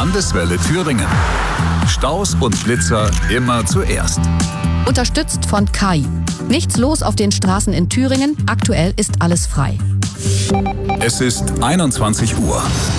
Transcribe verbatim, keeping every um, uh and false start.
Landeswelle Thüringen. Staus und Blitzer immer zuerst. Unterstützt von K I. Nichts los auf den Straßen in Thüringen. Aktuell ist alles frei. Es ist einundzwanzig Uhr.